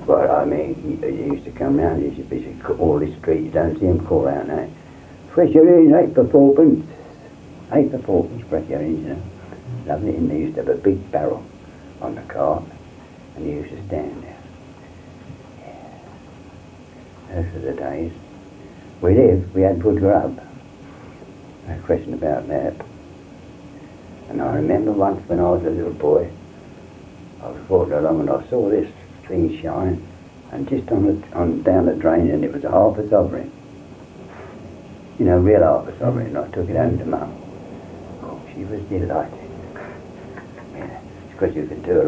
Well, I mean, he used to come round, he used to visit all the streets, you don't see him call out now. Fresh herrings, 8 for 4pence. 8 for 4pence, fresh herrings, you know. Lovely, and they used to have a big barrel on the cart, and he used to stand there. Yeah. Those were the days. We had good grub. No question about that. And I remember once when I was a little boy, I was walking along and I saw this thing shine, and just on down the drain, and it was half a sovereign. You know, real half a sovereign. I took it home to Mum. Oh, she was delighted. Yeah, it's because you could do a